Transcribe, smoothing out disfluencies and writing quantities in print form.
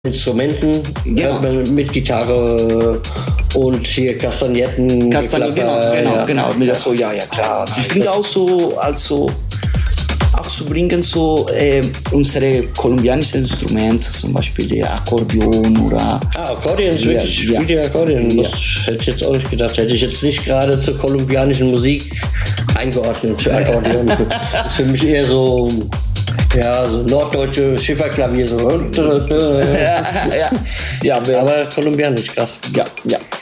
Instrumenten, mit Gitarre und hier Kastagnetten. Genau. Ja. So, ja, klar. Ich bringe auch so, auch zu bringen so unsere kolumbianischen Instrumente, zum Beispiel der Akkordeon oder... Akkordeon ist wirklich, spielt ihr Akkordeon? Das hätte ich jetzt auch nicht gedacht. Hätte ich jetzt nicht gerade zur kolumbianischen Musik eingeordnet, für Akkordeon. Das ist für mich eher so... Ja, so norddeutsche Schifferklavier, so. Aber kolumbianisch, krass. Ja.